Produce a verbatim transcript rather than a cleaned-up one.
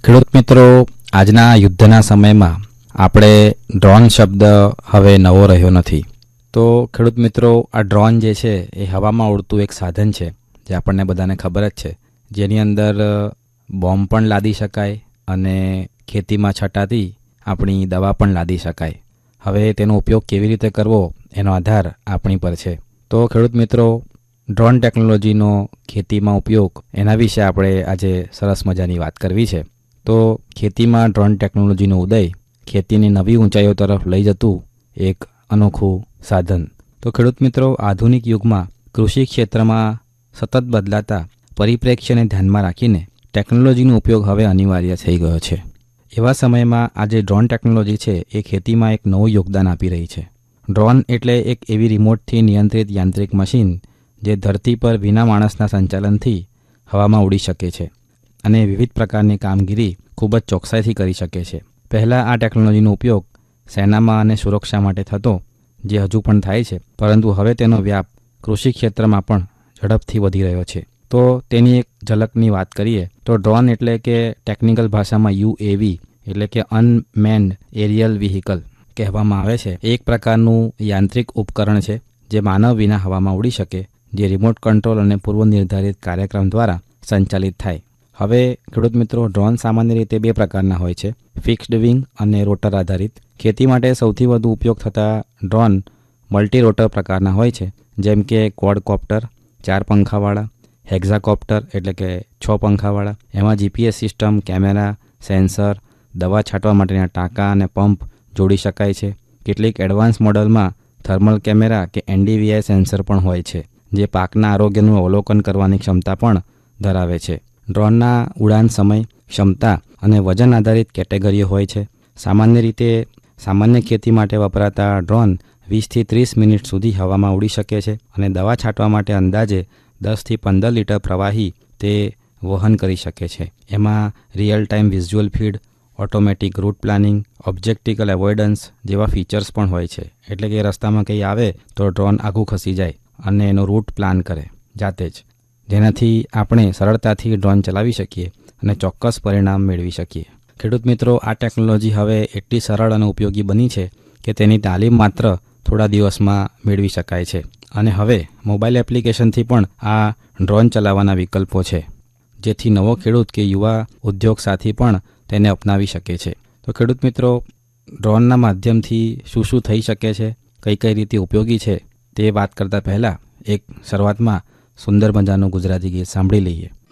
ખેડૂત મિત્રો, આજના યુદ્ધના સમયમાં આપણે ડ્રોન શબ્દ હવે નવો રહ્યો નથી. તો ખેડૂત મિત્રો, આ ડ્રોન જે છે એ હવામાં ઉડતું એક સાધન છે, જે આપણને બધાને ખબર જ છે, જેની અંદર બોમ્બ પણ લાદી શકાય અને ખેતીમાં છટાતી આપણી દવા પણ લાદી શકાય. હવે તેનો ઉપયોગ કેવી રીતે કરવો એનો આધાર આપણી પર છે. તો ખેડૂત મિત્રો, ડ્રોન ટેકનોલોજીનો ખેતીમાં ઉપયોગ એના વિશે આપણે આજે સરસ મજાની વાત કરવી છે. તો ખેતીમાં ડ્રોન ટેકનોલોજીનો ઉદય ખેતીની નવી ઊંચાઈઓ તરફ લઈ જતું એક અનોખું સાધન. તો ખેડૂત મિત્રો, આધુનિક યુગમાં કૃષિ ક્ષેત્રમાં સતત બદલાતા પરિપ્રેક્ષ્યને ધ્યાનમાં રાખીને ટેકનોલોજીનો ઉપયોગ હવે અનિવાર્ય થઈ ગયો છે. એવા સમયમાં આજે ડ્રોન ટેકનોલોજી છે એ ખેતીમાં એક નવું યોગદાન આપી રહી છે. ડ્રોન એટલે એક એવી રિમોટથી નિયંત્રિત યાંત્રિક મશીન જે ધરતી પર વિના માણસના સંચાલનથી હવામાં ઉડી શકે છે અને વિવિધ પ્રકારની કામગીરી ખૂબ જ ચોકસાઈથી કરી શકે છે. પહેલાં આ ટેકનોલોજીનો ઉપયોગ સેનામાં અને સુરક્ષા માટે થતો, જે હજુ પણ થાય છે, પરંતુ હવે તેનો વ્યાપ કૃષિ ક્ષેત્રમાં પણ ઝડપથી વધી રહ્યો છે. તો તેની એક ઝલકની વાત કરીએ તો ડ્રોન એટલે કે ટેકનિકલ ભાષામાં યુ એ વી એટલે કે અનમેન્ડ એરિયલ વ્હીકલ કહેવામાં આવે છે. એક પ્રકારનું યાંત્રિક ઉપકરણ છે જે માનવ વિના હવામાં ઉડી શકે, જે રિમોટ કંટ્રોલ અને પૂર્વ નિર્ધારિત કાર્યક્રમ દ્વારા સંચાલિત થાય. હવે ખેડૂત મિત્રો, ડ્રોન સામાન્ય રીતે બે પ્રકારના હોય છે, ફિક્સ્ડ વિંગ અને રોટર આધારિત. ખેતી માટે સૌથી વધુ ઉપયોગ થતા ડ્રોન મલ્ટી રોટર પ્રકારના હોય છે, જેમ કે ક્વોડકોપ્ટર ચાર પંખાવાળા, હેક્ઝાકોપ્ટર એટલે કે છ પંખાવાળા. એમાં જીપીએસ સિસ્ટમ, કેમેરા, સેન્સર, દવા છાંટવા માટેના ટાંકા અને પંપ જોડી શકાય છે. કેટલીક એડવાન્સ મોડલમાં થર્મલ કેમેરા કે એન ડી વી આઈ સેન્સર પણ હોય છે, જે પાકના આરોગ્યનું અવલોકન કરવાની ક્ષમતા પણ ધરાવે છે. ડ્રોનના ઉડાન સમય, ક્ષમતા અને વજન આધારિત કેટેગરીઓ હોય છે. સામાન્ય રીતે સામાન્ય ખેતી માટે વપરાતા ડ્રોન વીસથી ત્રીસ મિનિટ સુધી હવામાં ઉડી શકે છે અને દવા છાંટવા માટે અંદાજે દસથી પંદર લીટર પ્રવાહી તે વહન કરી શકે છે. એમાં real time visual feed, automatic route planning, ઓબ્જેક્ટિકલ એવોઇડન્સ જેવા ફીચર્સ પણ હોય છે. એટલે કે રસ્તામાં કંઈ આવે તો ડ્રોન આઘું ખસી જાય અને એનો રૂટ પ્લાન કરે જાતે જ, જેનાથી આપણે સરળતાથી ડ્રોન ચલાવી શકીએ અને ચોક્કસ પરિણામ મેળવી શકીએ. ખેડૂત મિત્રો, આ ટેકનોલોજી હવે એટલી સરળ અને ઉપયોગી બની છે કે તેની તાલીમ માત્ર થોડા દિવસમાં મેળવી શકાય છે. અને હવે મોબાઈલ એપ્લિકેશનથી પણ આ ડ્રોન ચલાવવાના વિકલ્પો છે, જેથી નવો ખેડૂત કે યુવા ઉદ્યોગ સાથી પણ તેને અપનાવી શકે છે. તો ખેડૂત મિત્રો, ડ્રોનના માધ્યમથી શું શું થઈ શકે છે, કઈ કઈ રીતે ઉપયોગી છે, તે વાત કરતાં પહેલાં એક શરૂઆતમાં સુંદર મજાનું ગુજરાતી ગીત સાંભળી લઈએ.